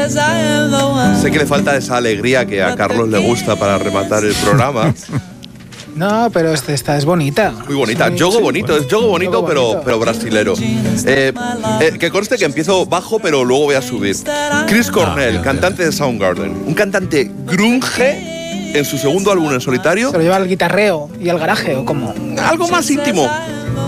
Sé que le falta esa alegría que a Carlos le gusta para rematar el programa. No, pero esta es bonita. Muy bonita. Sí, Yogo sí, bonito, es yogo bonito, pero brasilero. Que conste que empiezo bajo, pero luego voy a subir. Chris Cornell, cantante de Soundgarden. Un cantante grunge en su segundo álbum en solitario. ¿Se lo lleva al guitarreo y al garaje o cómo? Algo más íntimo.